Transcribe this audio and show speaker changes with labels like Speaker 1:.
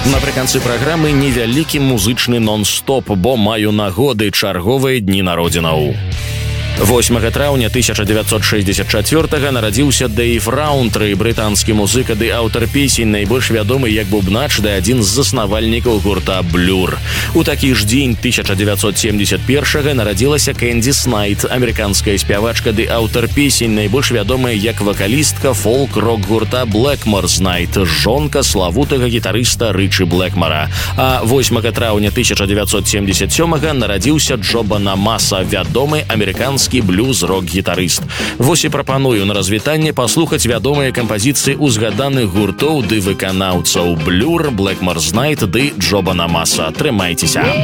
Speaker 1: Напрыканцы праграмы невялікі музычны нон-стоп, бо маю нагоды чарговыя дні народзінаў. 8 траўня 1964 нарадзіўся Дэйв Раунтры, брытанскі музыка ды аўтар песень, найбольш вядомы як бубнач ды адзін з заснавальнікаў гурта Blur. У такі ж дзень 1971 нарадзілася Кэнді Снайт, амерыканская спявачка ды аўтар песень, найбольш вядомая як вакалістка фолк-рок гурта Blackmore Night, жонка славутага гітарыста Рычы Блэкмара. А 8 траўня 1977 нарадзіўся Джо Банамаса, вядомы амерыканскі блюз-рок-гітарыст. Вось і прапаную на развітанне паслухаць вядомыя кампазіцыі узгаданых гуртоў ды выканаўцаў Blur, Blackmore Night ды Джо Банамаса. Трымайцеся!